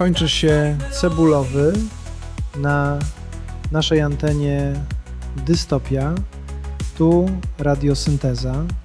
Kończy się cebulowy na naszej antenie Dystopia. Tu radiosynteza.